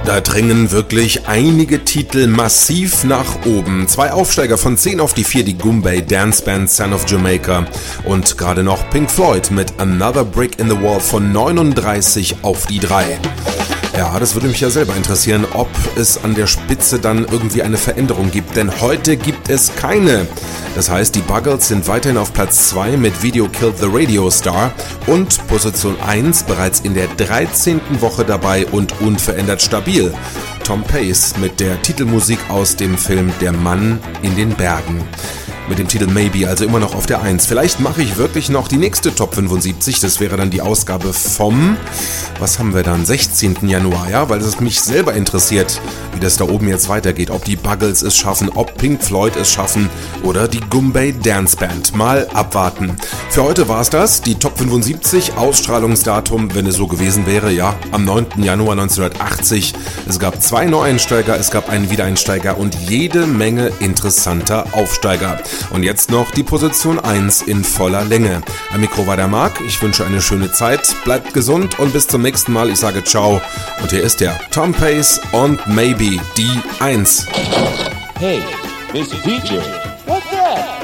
Da dringen wirklich einige Titel massiv nach oben. 2 Aufsteiger von 10 auf die 4, die Goombay Dance Band Son of Jamaica. Und gerade noch Pink Floyd mit Another Brick in the Wall von 39 auf die 3. Ja, das würde mich ja selber interessieren, ob es an der Spitze dann irgendwie eine Veränderung gibt, denn heute gibt es keine. Das heißt, die Buggles sind weiterhin auf Platz 2 mit Video Killed the Radio Star und Position 1 bereits in der 13. Woche dabei und unverändert stabil. Tom Pace mit der Titelmusik aus dem Film Der Mann in den Bergen. Mit dem Titel Maybe, also immer noch auf der 1. Vielleicht mache ich wirklich noch die nächste Top 75, das wäre dann die Ausgabe vom, was haben wir dann, 16. Januar, ja, weil es mich selber interessiert, wie das da oben jetzt weitergeht, ob die Buggles es schaffen, ob Pink Floyd es schaffen oder die Goombay Dance Band. Mal abwarten. Für heute war es das, die Top 75, Ausstrahlungsdatum, wenn es so gewesen wäre, ja, am 9. Januar 1980. Es gab 2 Neueinsteiger, es gab einen Wiedereinsteiger und jede Menge interessanter Aufsteiger. Und jetzt noch die Position 1 in voller Länge. Am Mikro war der Marc, ich wünsche eine schöne Zeit, bleibt gesund und bis zum nächsten Mal. Ich sage ciao und hier ist der Tom Pace und Maybe, die 1. Hey, Mr. DJ, what's that?